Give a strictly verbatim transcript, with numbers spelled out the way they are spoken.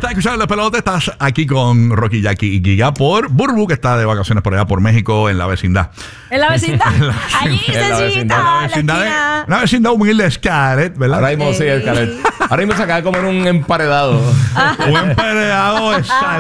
Estás escuchando el pelote, estás aquí con Rocky, Jackie y Giga por Burbu, que está de vacaciones por allá por México, en la vecindad. En la vecindad. Allí, Cecita. en la vecindad. Una vecindad humilde de Scarlett, ¿verdad? Ahora mismo sí, Scarlett. Ahora mismo se acaba de comer un emparedado. Un emparedado de sal.